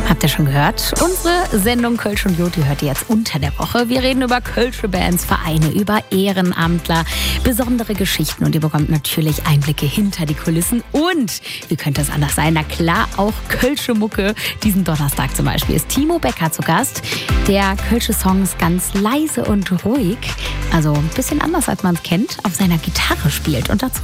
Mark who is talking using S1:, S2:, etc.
S1: Habt ihr schon gehört? Unsere Sendung Kölsch und Jod, die hört ihr jetzt unter der Woche. Wir reden über kölsche Bands, Vereine, über Ehrenamtler, besondere Geschichten und ihr bekommt natürlich Einblicke hinter die Kulissen. Und, wie könnte es anders sein? Na klar, auch kölsche Mucke. Diesen Donnerstag zum Beispiel ist Timo Becker zu Gast, der kölsche Songs ganz leise und ruhig, also ein bisschen anders als man es kennt, auf seiner Gitarre spielt. Und dazu